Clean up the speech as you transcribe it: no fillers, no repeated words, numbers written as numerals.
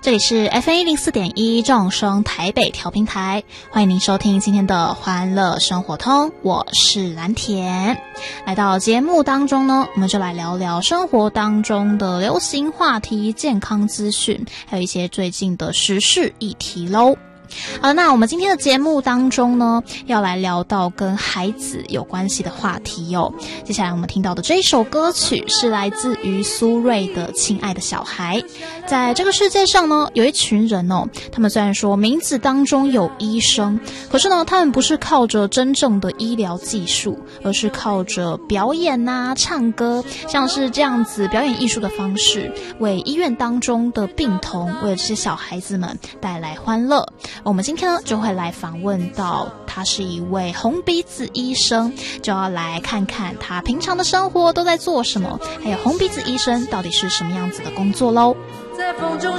这里是 FM104.1 众生台北调频台，欢迎您收听今天的欢乐生活通，我是蓝田。来到节目当中呢，我们就来聊聊生活当中的流行话题、健康资讯，还有一些最近的时事议题咯。好，那我们今天的节目当中呢，要来聊到跟孩子有关系的话题哦。接下来我们听到的这一首歌曲是来自于苏芮的《亲爱的小孩》。在这个世界上呢，有一群人哦，他们虽然说名字当中有医生，可是呢，他们不是靠着真正的医疗技术，而是靠着表演啊、唱歌，像是这样子表演艺术的方式，为医院当中的病童，为了这些小孩子们带来欢乐。我们今天呢就会来访问到他是一位红鼻子医生，就要来看看他平常的生活都在做什么，还有红鼻子医生到底是什么样子的工作咯。在风中